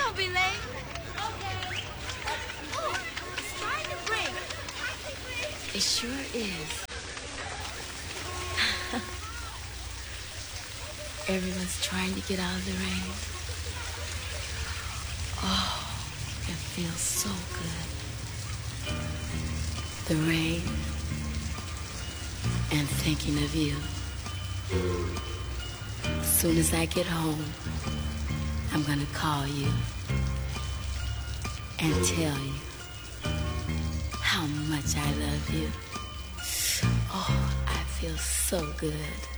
Don't be late. Okay. Oh, it's starting to break. It sure is. Everyone's trying to get out of the rain. Oh, it feels so good. The rain and thinking of you. As soon as I get home, I'm gonna call you and tell you how much I love you. Oh, I feel so good.